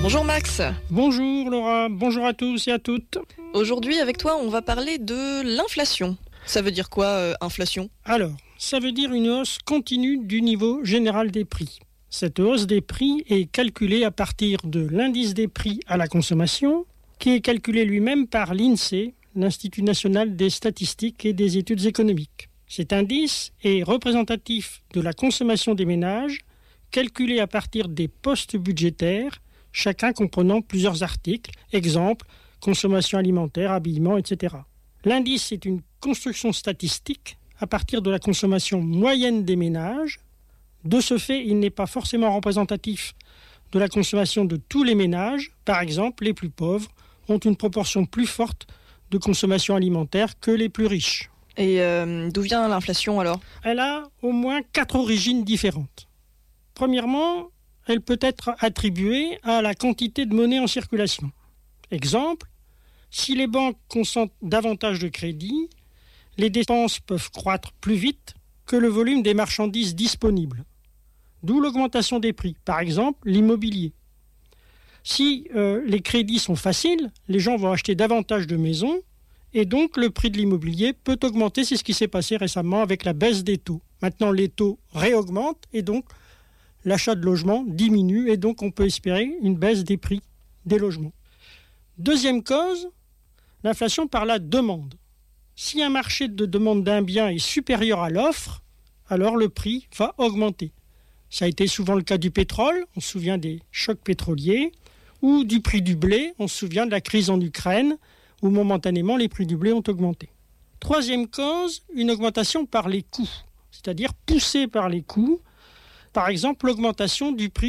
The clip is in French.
Bonjour Max. Bonjour Laura, bonjour à tous et à toutes. Aujourd'hui avec toi on va parler de l'inflation. Ça veut dire quoi inflation ? Alors, ça veut dire une hausse continue du niveau général des prix. Cette hausse des prix est calculée à partir de l'indice des prix à la consommation, qui est calculé lui-même par l'INSEE, l'Institut national des statistiques et des études économiques. Cet indice est représentatif de la consommation des ménages, calculé à partir des postes budgétaires, chacun comprenant plusieurs articles, exemple, consommation alimentaire, habillement, etc. L'indice est une construction statistique à partir de la consommation moyenne des ménages. De ce fait, il n'est pas forcément représentatif de la consommation de tous les ménages. Par exemple, les plus pauvres ont une proportion plus forte de consommation alimentaire que les plus riches. Et d'où vient l'inflation alors ? Elle a au moins 4 origines différentes. Premièrement, elle peut être attribuée à la quantité de monnaie en circulation. Exemple, si les banques consentent davantage de crédits, les dépenses peuvent croître plus vite que le volume des marchandises disponibles. D'où l'augmentation des prix. Par exemple, l'immobilier. Si les crédits sont faciles, les gens vont acheter davantage de maisons et donc le prix de l'immobilier peut augmenter. C'est ce qui s'est passé récemment avec la baisse des taux. Maintenant, les taux réaugmentent et donc l'achat de logements diminue et donc on peut espérer une baisse des prix des logements. Deuxième cause, l'inflation par la demande. Si un marché de demande d'un bien est supérieur à l'offre, alors le prix va augmenter. Ça a été souvent le cas du pétrole, on se souvient des chocs pétroliers, ou du prix du blé, on se souvient de la crise en Ukraine, où momentanément les prix du blé ont augmenté. Troisième cause, une augmentation par les coûts, c'est-à-dire poussée par les coûts. Par exemple, l'augmentation du prix